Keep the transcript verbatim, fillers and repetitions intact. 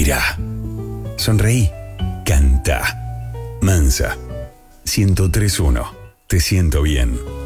Respira. Sonreí. Canta. Mansa. ciento tres punto uno. Te siento bien.